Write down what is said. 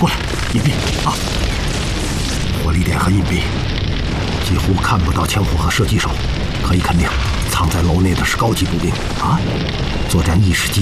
出来，隐蔽啊！火力点和隐蔽，几乎看不到枪火和射击手，可以肯定，藏在楼内的是高级步兵啊！作战意识